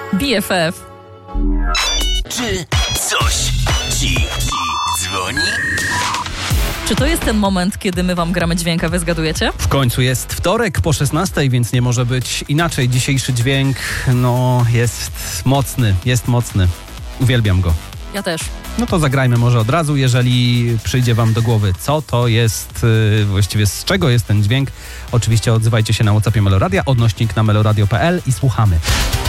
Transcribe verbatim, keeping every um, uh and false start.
B F F. Czy coś ci dzwoni? Czy to jest ten moment, kiedy my wam gramy dźwięk, a wy zgadujecie? W końcu jest wtorek po szesnastej, więc nie może być inaczej. Dzisiejszy dźwięk, no, jest mocny, jest mocny. Uwielbiam go. Ja też. No to zagrajmy może od razu, jeżeli przyjdzie wam do głowy, co to jest, yy, właściwie z czego jest ten dźwięk. Oczywiście odzywajcie się na WhatsAppie Meloradia, odnośnik na meloradio kropka p l i słuchamy.